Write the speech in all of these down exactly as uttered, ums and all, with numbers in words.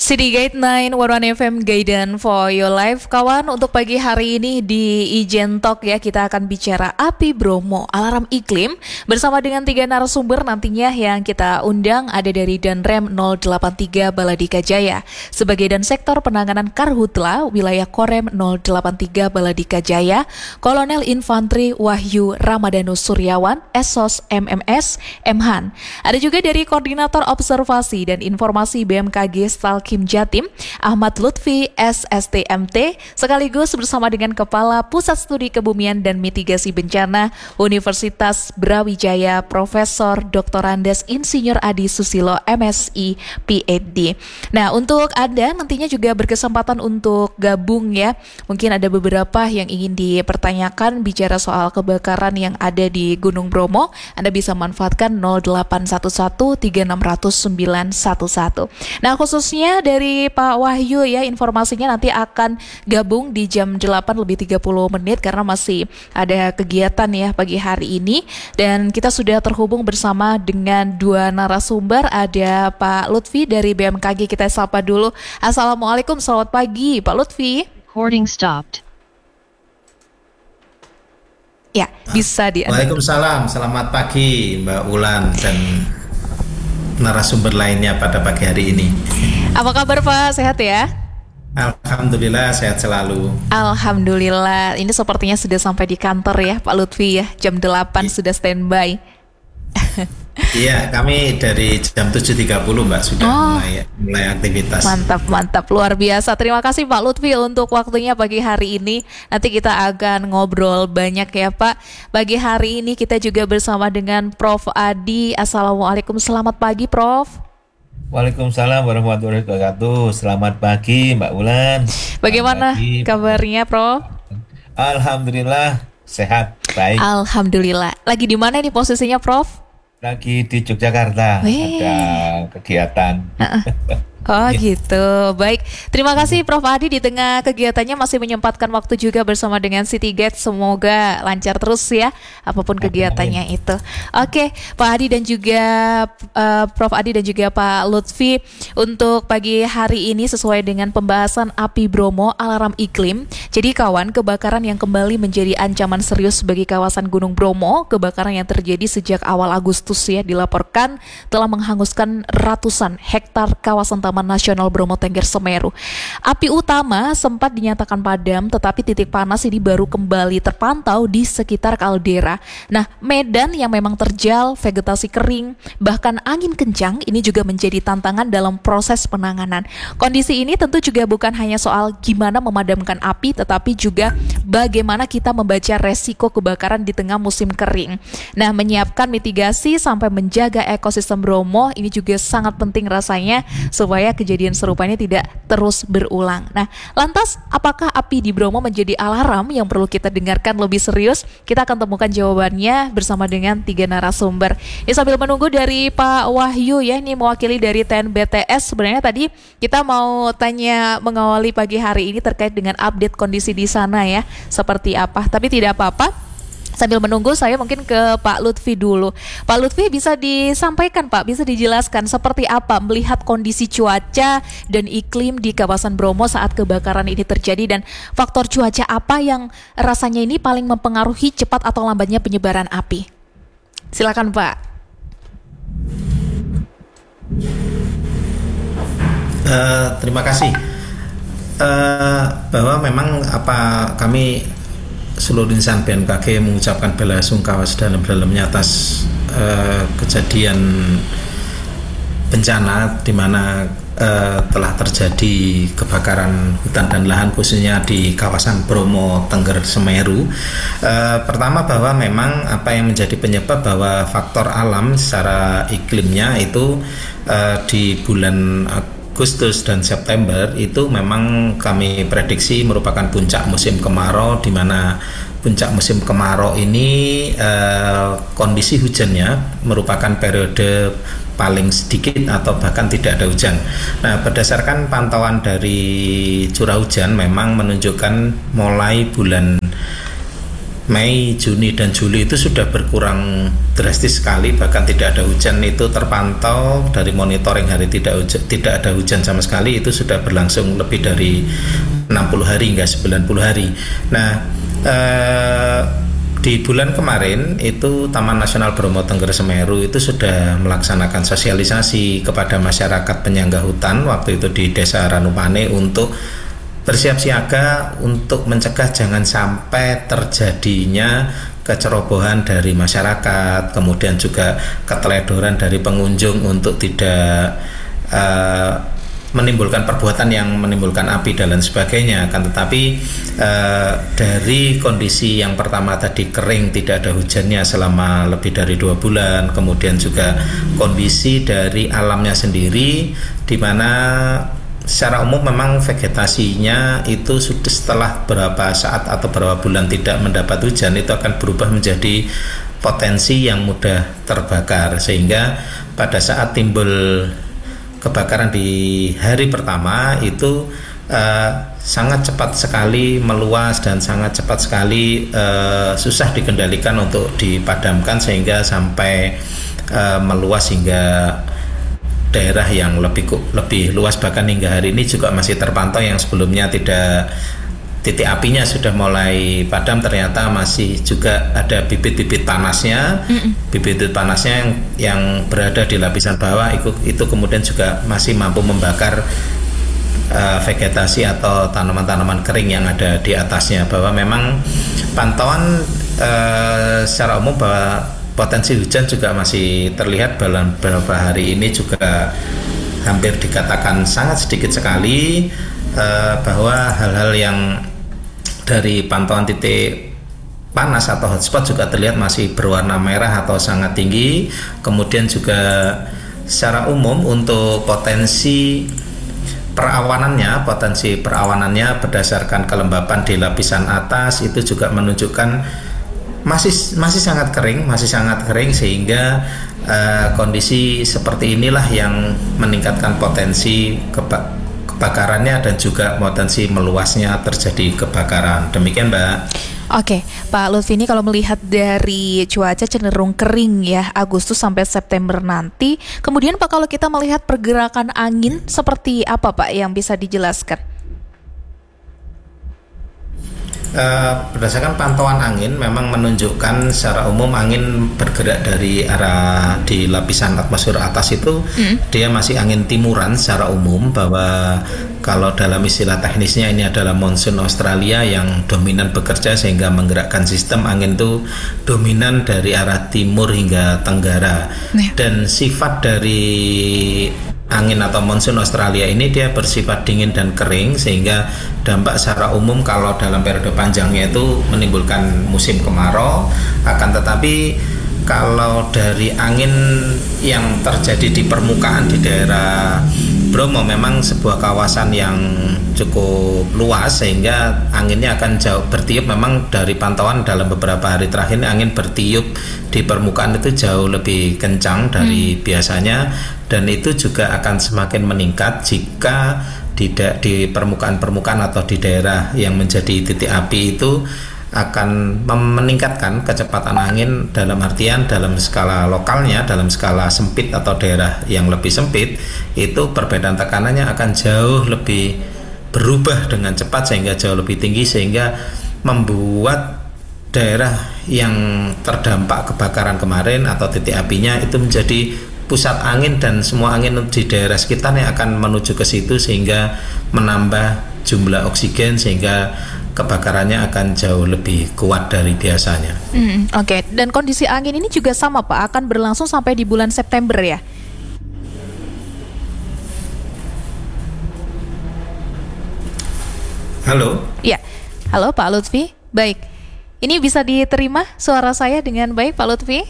City Gate sembilan puluh satu F M Guidance for Your Life. Kawan, untuk pagi hari ini di Ijen Talk ya, kita akan bicara api Bromo, alarm iklim bersama dengan tiga narasumber nantinya yang kita undang. Ada dari Danrem nol delapan tiga Baladika Jaya, sebagai dan sektor penanganan Karhutla wilayah Korem nol delapan tiga Baladika Jaya, Kolonel Infanteri Wahyu Ramadhanus Suryawan, S O S M M S Emhan. Ada juga dari Koordinator Observasi dan Informasi B M K G Stalkim Jatim, Ahmad Lutfi S S T M T, sekaligus bersama dengan Kepala Pusat Studi Kebumian dan Mitigasi Bencana Universitas Brawijaya, Profesor Doktor Andes Insinyur Adi Susilo M Si P H D. Nah, untuk Anda nantinya juga berkesempatan untuk gabung ya. Mungkin ada beberapa yang ingin dipertanyakan bicara soal kebakaran yang ada di Gunung Bromo. Anda bisa manfaatkan nol delapan satu satu tiga enam nol nol sembilan satu satu. Nah, khususnya dari Pak Wahyu ya, informasinya nanti akan gabung di jam delapan lebih tiga puluh menit karena masih ada kegiatan ya pagi hari ini. Dan kita sudah terhubung bersama dengan dua narasumber. Ada Pak Lutfi dari B M K G, kita sapa dulu. Assalamualaikum, selamat pagi Pak Lutfi. Recording stopped. Ya, bisa di. Waalaikumsalam, selamat pagi Mbak Ulan dan narasumber lainnya pada pagi hari ini. Apa kabar Pak? Sehat ya? Alhamdulillah, sehat selalu. Alhamdulillah. Ini sepertinya sudah sampai di kantor ya Pak Lutfi ya. Jam delapan sudah standby. Iya, kami dari jam tujuh tiga puluh Mbak sudah oh, mulai, mulai aktivitas. Mantap, mantap, luar biasa. Terima kasih Pak Lutfi untuk waktunya pagi hari ini. Nanti kita akan ngobrol banyak ya Pak. Pagi hari ini kita juga bersama dengan Prof Adi. Assalamualaikum, selamat pagi Prof. Waalaikumsalam warahmatullahi wabarakatuh. Selamat pagi Mbak Ulan. Bagaimana pagi, kabarnya Prof? Alhamdulillah sehat, baik. Alhamdulillah. Lagi di mana nih posisinya Prof? Lagi di Yogyakarta. Wee. Ada kegiatan. Uh-uh. Oh gitu, baik. Terima kasih Prof Adi, di tengah kegiatannya masih menyempatkan waktu juga bersama dengan City Gate. Semoga lancar terus ya, apapun kegiatannya itu. Oke, Pak Adi dan juga uh, Prof Adi dan juga Pak Lutfi, untuk pagi hari ini sesuai dengan pembahasan api Bromo, alarm iklim. Jadi kawan, kebakaran yang kembali menjadi ancaman serius bagi kawasan Gunung Bromo. Kebakaran yang terjadi sejak awal Agustus ya dilaporkan telah menghanguskan ratusan hektar kawasan Taman Nasional Bromo Tengger Semeru. Api utama sempat dinyatakan padam, tetapi titik panas ini baru kembali terpantau di sekitar kaldera. Nah, medan yang memang terjal, vegetasi kering, bahkan angin kencang ini juga menjadi tantangan dalam proses penanganan. Kondisi ini tentu juga bukan hanya soal gimana memadamkan api, tetapi juga bagaimana kita membaca resiko kebakaran di tengah musim kering. Nah, menyiapkan mitigasi sampai menjaga ekosistem Bromo ini juga sangat penting rasanya supaya kejadian serupa ini tidak terus berulang. Nah, lantas apakah api di Bromo menjadi alarm yang perlu kita dengarkan lebih serius? Kita akan temukan jawabannya bersama dengan tiga narasumber. Ini sambil menunggu dari Pak Wahyu ya, ini mewakili dari T N B T S. Sebenarnya tadi kita mau tanya mengawali pagi hari ini terkait dengan update kondisi di sana ya, seperti apa. Tapi tidak apa-apa. Sambil menunggu, saya mungkin ke Pak Lutfi dulu. Pak Lutfi, bisa disampaikan Pak, bisa dijelaskan seperti apa melihat kondisi cuaca dan iklim di kawasan Bromo saat kebakaran ini terjadi, dan faktor cuaca apa yang rasanya ini paling mempengaruhi cepat atau lambatnya penyebaran api? Silakan Pak. Uh, terima kasih. Uh, bahwa memang apa kami seluruh insan B M K G mengucapkan bela sungkawa sedalam-dalamnya atas uh, kejadian bencana di mana uh, telah terjadi kebakaran hutan dan lahan khususnya di kawasan Bromo Tengger Semeru. Uh, pertama, bahwa memang apa yang menjadi penyebab bahwa faktor alam secara iklimnya itu uh, di bulan Agustus dan September itu memang kami prediksi merupakan puncak musim kemarau, di mana puncak musim kemarau ini eh, kondisi hujannya merupakan periode paling sedikit atau bahkan tidak ada hujan. Nah, berdasarkan pantauan dari curah hujan memang menunjukkan mulai bulan Mei, Juni dan Juli itu sudah berkurang drastis sekali, bahkan tidak ada hujan. Itu terpantau dari monitoring hari tidak hujan, tidak ada hujan sama sekali, itu sudah berlangsung lebih dari enam puluh hari hingga sembilan puluh hari. Nah, eh, di bulan kemarin itu Taman Nasional Bromo Tengger Semeru itu sudah melaksanakan sosialisasi kepada masyarakat penyangga hutan waktu itu di Desa Ranupane untuk bersiap siaga untuk mencegah jangan sampai terjadinya kecerobohan dari masyarakat, kemudian juga keteledoran dari pengunjung untuk tidak uh, menimbulkan perbuatan yang menimbulkan api dan lain sebagainya. Kan tetapi uh, dari kondisi yang pertama tadi kering, tidak ada hujannya selama lebih dari dua bulan, kemudian juga kondisi dari alamnya sendiri di mana secara umum memang vegetasinya itu sudah setelah beberapa saat atau beberapa bulan tidak mendapat hujan itu akan berubah menjadi potensi yang mudah terbakar, sehingga pada saat timbul kebakaran di hari pertama itu uh, sangat cepat sekali meluas dan sangat cepat sekali uh, susah dikendalikan untuk dipadamkan sehingga sampai uh, meluas hingga daerah yang lebih lebih luas, bahkan hingga hari ini juga masih terpantau yang sebelumnya tidak, titik apinya sudah mulai padam, ternyata masih juga ada bibit-bibit panasnya, Mm-mm. bibit-bibit panasnya yang, yang berada di lapisan bawah itu, itu kemudian juga masih mampu membakar uh, vegetasi atau tanaman-tanaman kering yang ada di atasnya. Bahwa memang pantauan uh, secara umum bahwa potensi hujan juga masih terlihat dalam beberapa hari ini juga hampir dikatakan sangat sedikit sekali, eh, bahwa hal-hal yang dari pantauan titik panas atau hotspot juga terlihat masih berwarna merah atau sangat tinggi. Kemudian juga secara umum untuk potensi perawanannya, potensi perawanannya berdasarkan kelembapan di lapisan atas itu juga menunjukkan masih masih sangat kering, masih sangat kering sehingga uh, kondisi seperti inilah yang meningkatkan potensi keba- kebakarannya dan juga potensi meluasnya terjadi kebakaran. Demikian, Mbak. Oke, Pak Lutfi, ini kalau melihat dari cuaca cenderung kering ya Agustus sampai September nanti. Kemudian Pak, kalau kita melihat pergerakan angin seperti apa Pak yang bisa dijelaskan? Uh, berdasarkan pantauan angin memang menunjukkan secara umum angin bergerak dari arah di lapisan atmosfer atas itu mm. dia masih angin timuran secara umum, bahwa kalau dalam istilah teknisnya ini adalah monsun Australia yang dominan bekerja sehingga menggerakkan sistem angin itu dominan dari arah timur hingga tenggara. Yeah. Dan sifat dari angin atau monsun Australia ini dia bersifat dingin dan kering, sehingga dampak secara umum kalau dalam periode panjangnya itu menimbulkan musim kemarau. Akan tetapi kalau dari angin yang terjadi di permukaan di daerah Bromo memang sebuah kawasan yang cukup luas sehingga anginnya akan jauh bertiup. Memang dari pantauan dalam beberapa hari terakhir angin bertiup di permukaan itu jauh lebih kencang dari hmm. biasanya, dan itu juga akan semakin meningkat jika di, da- di permukaan-permukaan atau di daerah yang menjadi titik api itu akan meningkatkan kecepatan angin, dalam artian dalam skala lokalnya, dalam skala sempit atau daerah yang lebih sempit itu perbedaan tekanannya akan jauh lebih berubah dengan cepat sehingga jauh lebih tinggi, sehingga membuat daerah yang terdampak kebakaran kemarin atau titik apinya itu menjadi pusat angin, dan semua angin di daerah sekitarnya akan menuju ke situ sehingga menambah jumlah oksigen sehingga kebakarannya akan jauh lebih kuat dari biasanya. Mm, Oke, okay. Dan kondisi angin ini juga sama Pak, akan berlangsung sampai di bulan September ya? Halo? Ya, halo Pak Lutfi. Baik, ini bisa diterima suara saya dengan baik Pak Lutfi?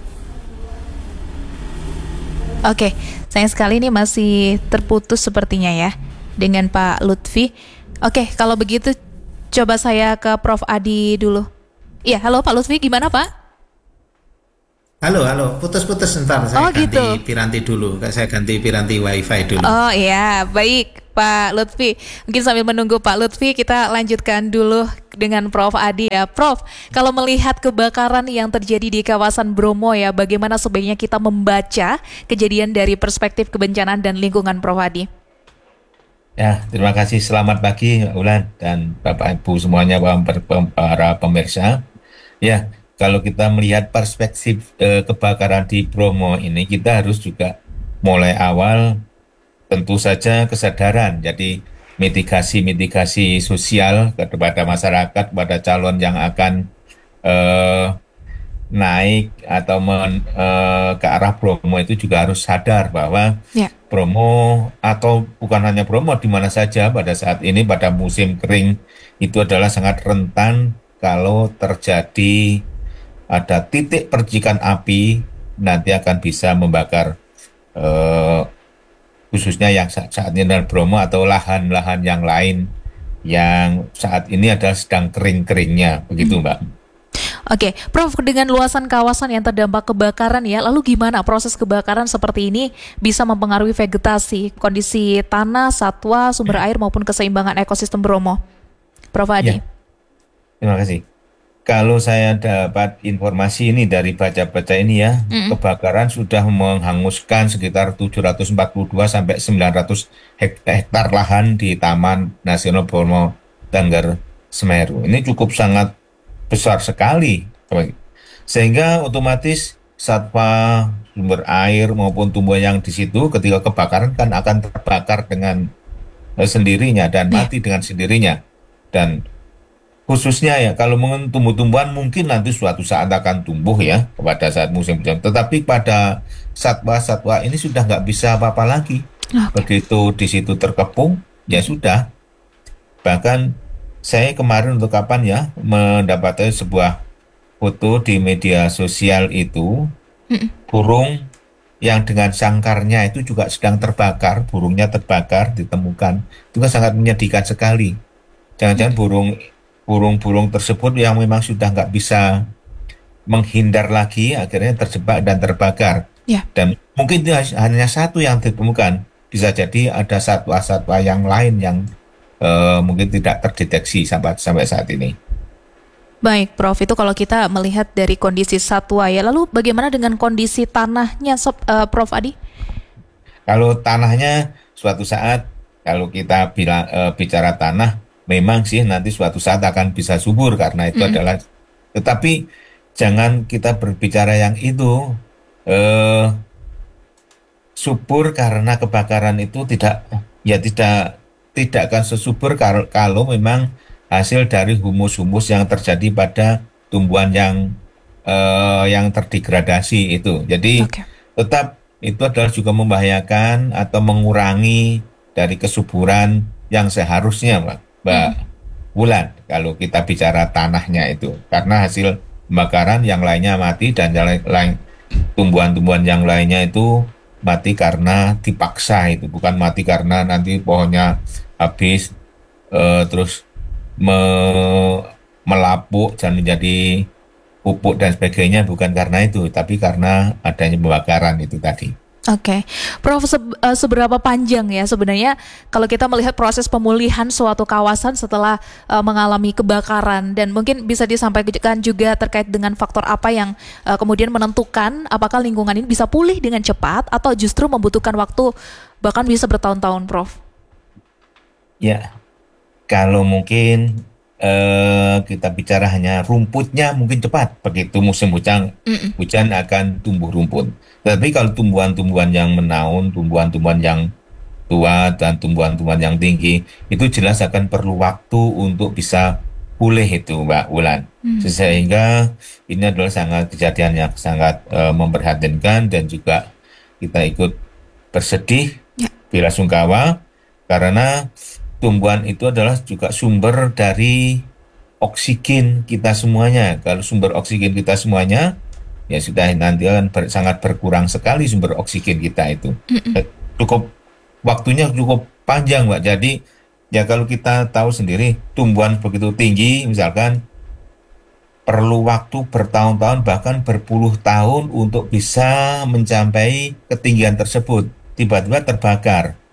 Oke, okay. Sayang sekali ini masih terputus sepertinya ya dengan Pak Lutfi. Oke, okay, kalau begitu coba saya ke Prof Adi dulu. Iya, halo Pak Lutfi, gimana Pak? Halo, halo, putus-putus sebentar. Saya oh, ganti gitu. piranti dulu. Saya ganti piranti wifi dulu. Oh iya, baik. Pak Lutfi. Mungkin sambil menunggu Pak Lutfi, kita lanjutkan dulu dengan Prof Adi ya. Prof, kalau melihat kebakaran yang terjadi di kawasan Bromo ya, bagaimana sebaiknya kita membaca kejadian dari perspektif kebencanaan dan lingkungan, Prof Adi? Ya, terima kasih. Selamat pagi, Mbak Ulan dan Bapak Ibu semuanya, para pemirsa. Ya, kalau kita melihat perspektif eh, kebakaran di Bromo ini, kita harus juga mulai awal tentu saja kesadaran. Jadi mitigasi-mitigasi sosial kepada masyarakat, kepada calon yang akan eh, naik atau men, eh, ke arah Bromo itu juga harus sadar bahwa Ya. Bromo atau bukan hanya Bromo, di mana saja pada saat ini pada musim kering itu adalah sangat rentan kalau terjadi ada titik percikan api nanti akan bisa membakar eh, khususnya yang saat, saat ini adalah Bromo atau lahan-lahan yang lain yang saat ini adalah sedang kering-keringnya, begitu Mbak. Oke, Prof, dengan luasan kawasan yang terdampak kebakaran ya, lalu gimana proses kebakaran seperti ini bisa mempengaruhi vegetasi, kondisi tanah, satwa, sumber air maupun keseimbangan ekosistem Bromo? Prof Adi. Ya, terima kasih. Kalau saya dapat informasi ini dari baca-baca ini ya, Mm-mm. kebakaran sudah menghanguskan sekitar tujuh ratus empat puluh dua sampai sembilan ratus hek- hektar lahan di Taman Nasional Bromo Tengger Semeru. Ini cukup sangat besar sekali, sehingga otomatis satwa, sumber air maupun tumbuhan yang di situ ketika kebakaran kan akan terbakar dengan eh, sendirinya dan mati dengan sendirinya. Dan khususnya ya kalau mungkin tumbuh-tumbuhan mungkin nanti suatu saat akan tumbuh ya pada saat musim hujan. Tetapi pada satwa-satwa ini sudah nggak bisa apa-apa lagi. Begitu di situ terkepung, ya sudah. Bahkan saya kemarin untuk kapan ya mendapatkan sebuah foto di media sosial itu burung yang dengan sangkarnya itu juga sedang terbakar, burungnya terbakar ditemukan. Itu kan sangat menyedihkan sekali. Jangan-jangan burung burung-burung tersebut yang memang sudah nggak bisa menghindar lagi akhirnya terjebak dan terbakar. Ya. Dan mungkin itu hanya satu yang ditemukan. Bisa jadi ada satwa-satwa yang lain yang Uh, mungkin tidak terdeteksi sampai sampai saat ini. Baik, Prof, itu kalau kita melihat dari kondisi satwa ya. Lalu bagaimana dengan kondisi tanahnya, Sob, uh, Prof Adi? Kalau tanahnya suatu saat, kalau kita bila, uh, bicara tanah, memang sih nanti suatu saat akan bisa subur karena itu mm-hmm. adalah. Tetapi jangan kita berbicara yang itu uh, subur karena kebakaran itu tidak, ya tidak. tidak akan sesubur kalau, kalau memang hasil dari humus-humus yang terjadi pada tumbuhan yang uh, yang terdegradasi itu. Jadi okay. tetap itu adalah juga membahayakan atau mengurangi dari kesuburan yang seharusnya, Mbak, Mbak hmm. Wulan, kalau kita bicara tanahnya itu. Karena hasil pembakaran yang lainnya mati dan yang lain tumbuhan-tumbuhan yang lainnya itu mati karena dipaksa, itu bukan mati karena nanti pohonnya habis uh, terus me, melapuk dan menjadi pupuk dan sebagainya, bukan karena itu, tapi karena adanya pembakaran itu tadi. Oke, okay. Prof, se- seberapa panjang ya sebenarnya kalau kita melihat proses pemulihan suatu kawasan setelah uh, mengalami kebakaran, dan mungkin bisa disampaikan juga terkait dengan faktor apa yang uh, kemudian menentukan apakah lingkungan ini bisa pulih dengan cepat atau justru membutuhkan waktu bahkan bisa bertahun-tahun, Prof? Ya, kalau mungkin uh, kita bicara hanya rumputnya mungkin cepat, begitu musim hujan, Mm-mm. hujan akan tumbuh rumput. Tapi kalau tumbuhan-tumbuhan yang menaun, tumbuhan-tumbuhan yang tua dan tumbuhan-tumbuhan yang tinggi, itu jelas akan perlu waktu untuk bisa pulih itu, Mbak Wulan. Mm. Sehingga ini adalah sangat kejadian yang sangat uh, memprihatinkan dan juga kita ikut bersedih, yeah. bela sungkawa, karena tumbuhan itu adalah juga sumber dari oksigen kita semuanya. Kalau sumber oksigen kita semuanya, ya sudah nanti akan ber, sangat berkurang sekali sumber oksigen kita itu. Mm-mm. Cukup waktunya cukup panjang, Mbak. Jadi ya kalau kita tahu sendiri tumbuhan begitu tinggi, misalkan perlu waktu bertahun-tahun bahkan berpuluh tahun untuk bisa mencapai ketinggian tersebut. Tiba-tiba terbakar.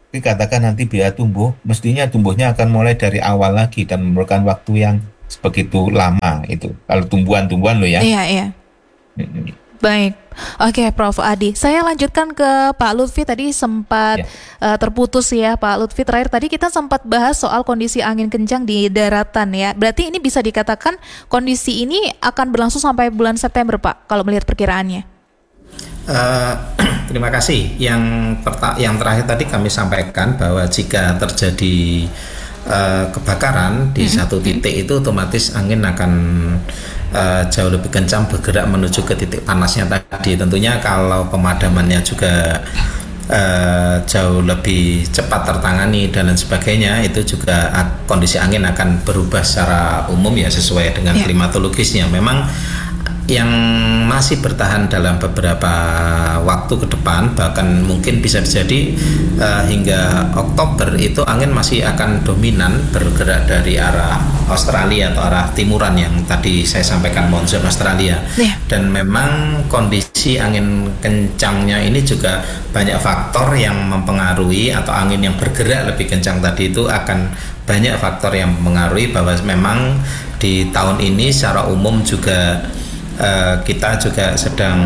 dikatakan nanti biaya tumbuh, mestinya tumbuhnya akan mulai dari awal lagi dan memerlukan waktu yang begitu lama itu. Kalau tumbuhan-tumbuhan loh ya. Iya, iya. Mm-mm. Baik, oke Prof Adi. Saya lanjutkan ke Pak Lutfi, tadi sempat Ya. uh, terputus ya Pak Lutfi. Terakhir tadi kita sempat bahas soal kondisi angin kencang di daratan ya. Berarti ini bisa dikatakan kondisi ini akan berlangsung sampai bulan September Pak, kalau melihat perkiraannya. Uh, terima kasih. Yang perta- yang terakhir tadi kami sampaikan bahwa jika terjadi uh, kebakaran di mm-hmm. satu titik itu otomatis angin akan uh, jauh lebih kencang bergerak menuju ke titik panasnya tadi. Tentunya kalau pemadamannya juga uh, jauh lebih cepat tertangani dan lain sebagainya, itu juga uh, kondisi angin akan berubah secara umum ya sesuai dengan yeah. klimatologisnya. Memang yang masih bertahan dalam beberapa waktu ke depan, bahkan mungkin bisa jadi uh, hingga Oktober itu angin masih akan dominan bergerak dari arah Australia atau arah timuran yang tadi saya sampaikan, monsoon Australia. Yeah. Dan memang kondisi angin kencangnya ini juga banyak faktor yang mempengaruhi, atau angin yang bergerak lebih kencang tadi itu akan banyak faktor yang mempengaruhi, bahwa memang di tahun ini secara umum juga Uh, kita juga sedang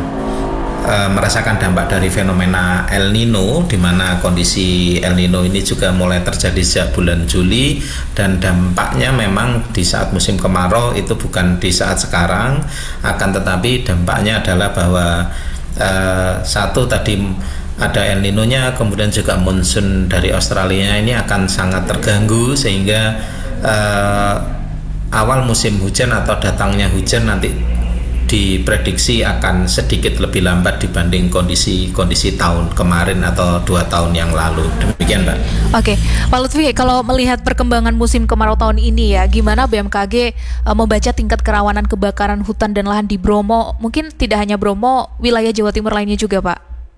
uh, merasakan dampak dari fenomena El Nino, di mana kondisi El Nino ini juga mulai terjadi sejak bulan Juli, dan dampaknya memang di saat musim kemarau, itu bukan di saat sekarang, akan tetapi dampaknya adalah bahwa uh, satu tadi ada El Nino-nya, kemudian juga monsoon dari Australia ini akan sangat terganggu, sehingga uh, awal musim hujan atau datangnya hujan nanti diprediksi akan sedikit lebih lambat dibanding kondisi-kondisi tahun kemarin atau dua tahun yang lalu. Demikian, Mbak. Oke, Pak Lutfi, kalau melihat perkembangan musim kemarau tahun ini ya, gimana B M K G uh, membaca tingkat kerawanan kebakaran hutan dan lahan di Bromo? Mungkin tidak hanya Bromo, wilayah Jawa Timur lainnya juga, Pak.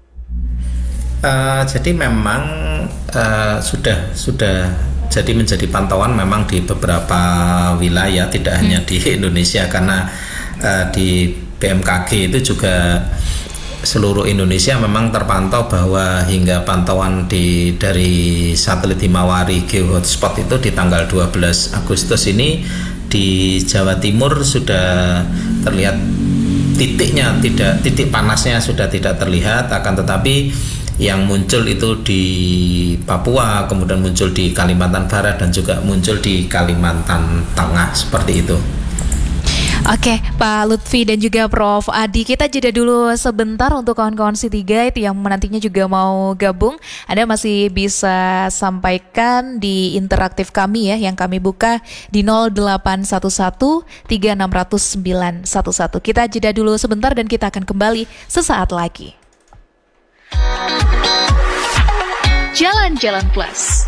Uh, jadi memang uh, sudah sudah jadi menjadi pantauan memang di beberapa wilayah, tidak hmm. hanya di Indonesia, karena Uh, di B M K G itu juga seluruh Indonesia memang terpantau bahwa hingga pantauan di dari satelit Himawari Geo Hotspot itu di tanggal dua belas Agustus ini di Jawa Timur sudah terlihat titiknya, tidak titik panasnya sudah tidak terlihat, akan tetapi yang muncul itu di Papua, kemudian muncul di Kalimantan Barat, dan juga muncul di Kalimantan Tengah, seperti itu. Oke, Pak Lutfi dan juga Prof Adi, kita jeda dulu sebentar untuk kawan-kawan City Guide yang nantinya juga mau gabung. Anda masih bisa sampaikan di interaktif kami ya, yang kami buka di nol delapan satu satu tiga enam nol nol sembilan satu satu. Kita jeda dulu sebentar dan kita akan kembali sesaat lagi. Jalan-Jalan Plus.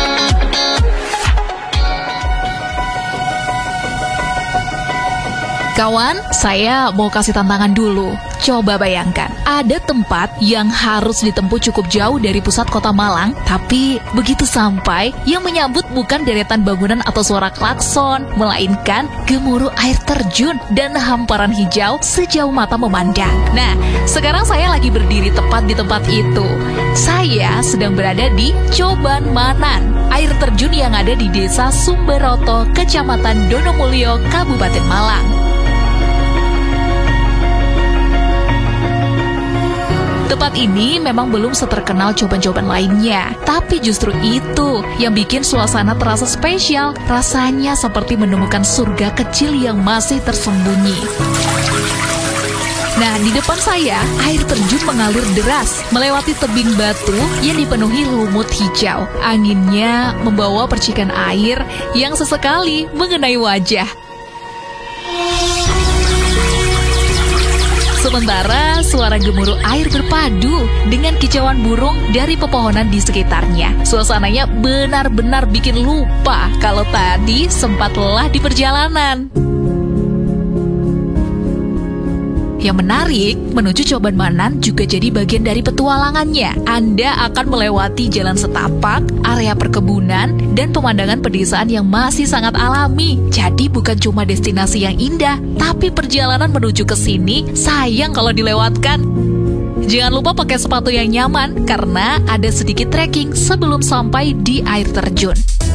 Kawan, saya mau kasih tantangan dulu. Coba bayangkan, ada tempat yang harus ditempuh cukup jauh dari pusat kota Malang, tapi begitu sampai, yang menyambut bukan deretan bangunan atau suara klakson, melainkan gemuruh air terjun dan hamparan hijau sejauh mata memandang. Nah, sekarang saya lagi berdiri tepat di tempat itu. Saya sedang berada di Coban Manan, air terjun yang ada di Desa Sumberoto, Kecamatan Donomulyo, Kabupaten Malang. Tempat ini memang belum seterkenal coban-coban lainnya, tapi justru itu yang bikin suasana terasa spesial. Rasanya seperti menemukan surga kecil yang masih tersembunyi. Nah, di depan saya, air terjun mengalir deras, melewati tebing batu yang dipenuhi lumut hijau. Anginnya membawa percikan air yang sesekali mengenai wajah. Sementara suara gemuruh air berpadu dengan kicauan burung dari pepohonan di sekitarnya. Suasananya benar-benar bikin lupa kalau tadi sempat lelah di perjalanan. Yang menarik, menuju Coban Manan juga jadi bagian dari petualangannya. Anda akan melewati jalan setapak, area perkebunan, dan pemandangan pedesaan yang masih sangat alami. Jadi bukan cuma destinasi yang indah, tapi perjalanan menuju ke sini sayang kalau dilewatkan. Jangan lupa pakai sepatu yang nyaman karena ada sedikit trekking sebelum sampai di air terjun.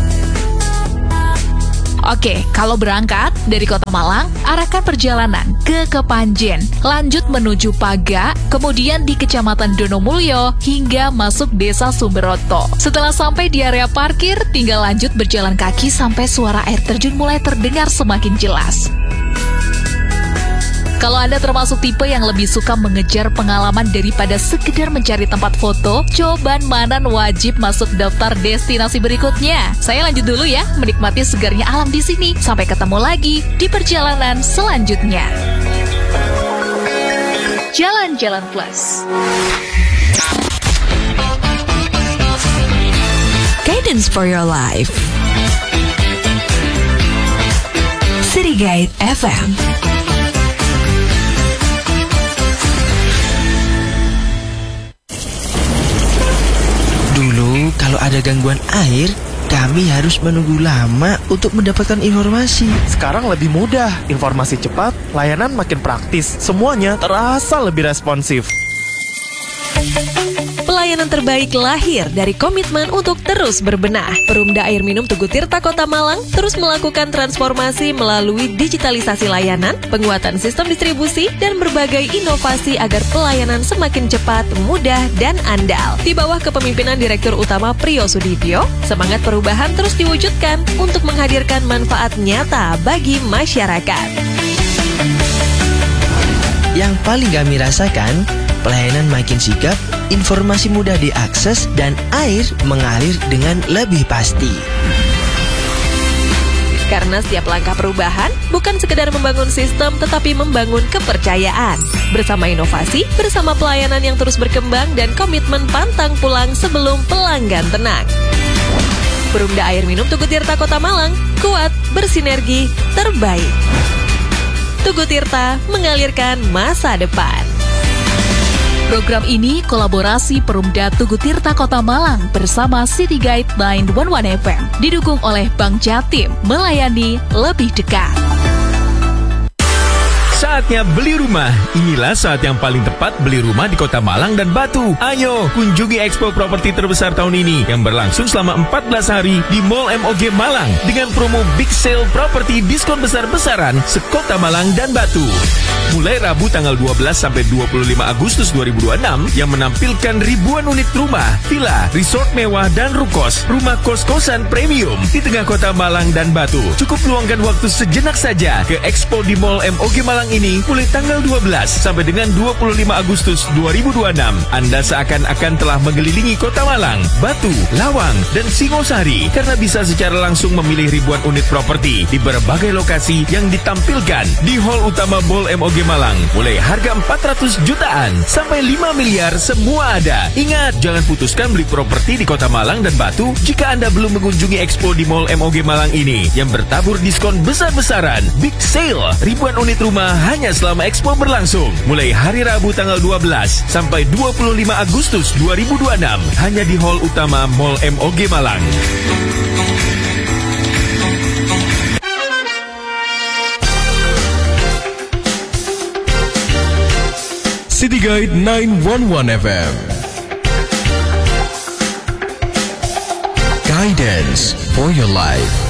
Oke, kalau berangkat dari Kota Malang, arahkan perjalanan ke Kepanjen, lanjut menuju Paga, kemudian di Kecamatan Donomulyo, hingga masuk Desa Sumberoto. Setelah sampai di area parkir, tinggal lanjut berjalan kaki sampai suara air terjun mulai terdengar semakin jelas. Kalau Anda termasuk tipe yang lebih suka mengejar pengalaman daripada sekedar mencari tempat foto, Coban Manan wajib masuk daftar destinasi berikutnya. Saya lanjut dulu ya, menikmati segarnya alam di sini. Sampai ketemu lagi di perjalanan selanjutnya. Jalan-Jalan Plus. Guidance for your life. City Guide F M. Dulu, kalau ada gangguan air, kami harus menunggu lama untuk mendapatkan informasi. Sekarang lebih mudah, informasi cepat, layanan makin praktis, semuanya terasa lebih responsif. Pelayanan terbaik lahir dari komitmen untuk terus berbenah. Perumda Air Minum Tugu Tirta Kota Malang terus melakukan transformasi melalui digitalisasi layanan, penguatan sistem distribusi, dan berbagai inovasi agar pelayanan semakin cepat, mudah, dan andal. Di bawah kepemimpinan Direktur Utama Priyo Sudibyo, semangat perubahan terus diwujudkan untuk menghadirkan manfaat nyata bagi masyarakat. Yang paling kami rasakan, pelayanan makin sigap, informasi mudah diakses, dan air mengalir dengan lebih pasti. Karena setiap langkah perubahan bukan sekedar membangun sistem, tetapi membangun kepercayaan. Bersama inovasi, bersama pelayanan yang terus berkembang, dan komitmen pantang pulang sebelum pelanggan tenang. Perumda Air Minum Tugu Tirta Kota Malang, kuat, bersinergi, terbaik. Tugu Tirta mengalirkan masa depan. Program ini kolaborasi Perumda Tugu Tirta Kota Malang bersama City Guide sembilan satu satu F M, didukung oleh Bank Jatim, melayani lebih dekat. Saatnya beli rumah. Inilah saat yang paling tepat beli rumah di Kota Malang dan Batu. Ayo, kunjungi Expo Properti terbesar tahun ini yang berlangsung selama empat belas hari di Mall M O G Malang dengan promo Big Sale Properti diskon besar-besaran sekota Malang dan Batu. Mulai Rabu tanggal dua belas sampai dua puluh lima Agustus dua ribu dua puluh enam yang menampilkan ribuan unit rumah, villa, resort mewah, dan rukos, rumah kos-kosan premium di tengah Kota Malang dan Batu. Cukup luangkan waktu sejenak saja ke Expo di Mall M O G Malang ini mulai tanggal dua belas sampai dengan dua puluh lima Agustus dua ribu dua puluh enam. Anda seakan-akan telah mengelilingi Kota Malang, Batu, Lawang, dan Singosari karena bisa secara langsung memilih ribuan unit properti di berbagai lokasi yang ditampilkan di hall utama Mall M O G Malang. Mulai harga empat ratus jutaan sampai lima miliar semua ada. Ingat, jangan putuskan beli properti di Kota Malang dan Batu jika Anda belum mengunjungi Expo di Mall M O G Malang ini yang bertabur diskon besar-besaran. Big Sale, ribuan unit rumah hanya selama Expo berlangsung. Mulai hari Rabu tanggal dua belas sampai dua puluh lima Agustus dua ribu dua puluh enam hanya di hall utama Mall M O G Malang. City Guide sembilan satu satu F M. Guidance for your life.